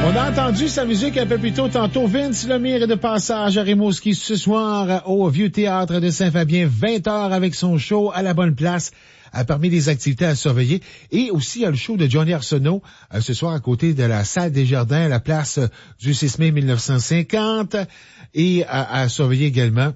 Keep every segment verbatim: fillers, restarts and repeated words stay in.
On a entendu sa musique un peu plus tôt tantôt. Vince Lemire est de passage à Rimouski ce soir au Vieux Théâtre de Saint-Fabien, vingt heures avec son show à la bonne place. Parmi les activités à surveiller. Et aussi, il y a le show de Johnny Arsenault euh, ce soir à côté de la salle des Jardins à la place du six mai mille neuf cent cinquante. Et à, à surveiller également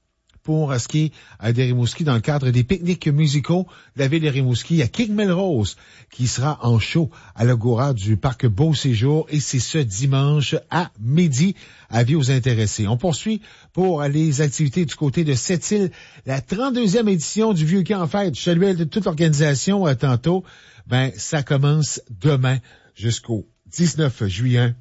pour ce qui est des Rimouski dans le cadre des pique-niques musicaux de la ville de Rimouski. Il y a King Melrose qui sera en show à l'Agora du parc Beau Séjour et c'est ce dimanche à midi. Avis aux intéressés. On poursuit pour les activités du côté de Sept-Îles. La trente-deuxième édition du Vieux Camp en Fête. Je salue de toute l'organisation euh, tantôt. Ben, ça commence demain jusqu'au dix-neuf juillet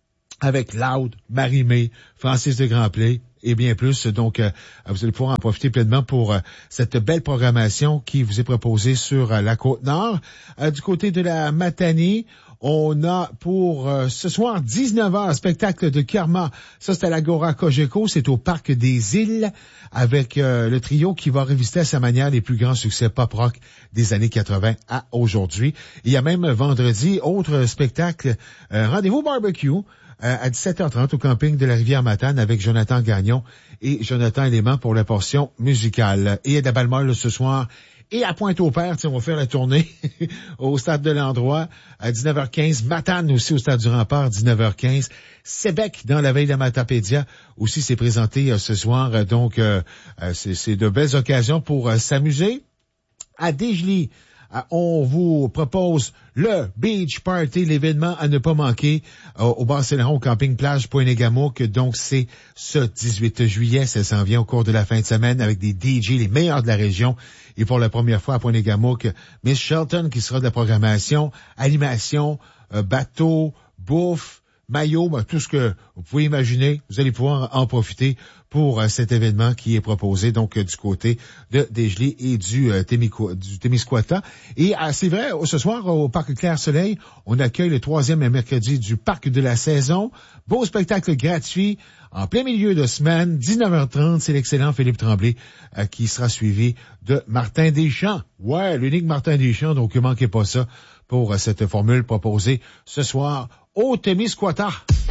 avec Loud, Marie-Mé, Francis de Grandplay et bien plus. Donc, euh, vous allez pouvoir en profiter pleinement pour euh, cette belle programmation qui vous est proposée sur euh, la Côte-Nord. Euh, du côté de la Matanie, on a pour euh, ce soir dix-neuf heures, spectacle de Karma. Ça, c'est à l'Agora Cogeco, c'est au Parc des Îles avec euh, le trio qui va revisiter à sa manière les plus grands succès pop-rock des années quatre-vingts à aujourd'hui. Il y a même vendredi, autre spectacle, euh, Rendez-vous barbecue. À dix-sept heures trente au camping de la Rivière-Matane avec Jonathan Gagnon et Jonathan Élément pour la portion musicale. Et à la Balmoral ce soir et à Pointe-au-Père, on va faire la tournée au Stade de l'Endroit à dix-neuf heures quinze. Matane aussi au Stade du Rempart, dix-neuf heures quinze. Sébec dans la veille de Matapédia aussi s'est présenté euh, ce soir. Donc, euh, euh, c'est, c'est de belles occasions pour euh, s'amuser. À Desjely, on vous propose le Beach Party, l'événement à ne pas manquer euh, au bar Saint-Laurent, au camping plage Pointe-Négamouk. Donc, c'est ce dix-huit juillet. Ça s'en vient au cours de la fin de semaine avec des D J, les meilleurs de la région. Et pour la première fois à Pointe-Négamouk, Miss Shelton qui sera de la programmation, animation, euh, bateau, bouffe, maillot, ben, tout ce que vous pouvez imaginer. Vous allez pouvoir en profiter pour euh, cet événement qui est proposé donc euh, du côté de Desjely et du, euh, Témico, du Témiscouata. Et euh, c'est vrai, ce soir au Parc Clair-Soleil, on accueille le troisième mercredi du Parc de la saison. Beau spectacle gratuit en plein milieu de semaine, dix-neuf heures trente. C'est l'excellent Philippe Tremblay euh, qui sera suivi de Martin Deschamps. Ouais, l'unique Martin Deschamps, donc ne manquez pas ça pour euh, cette formule proposée ce soir au Témiscouata.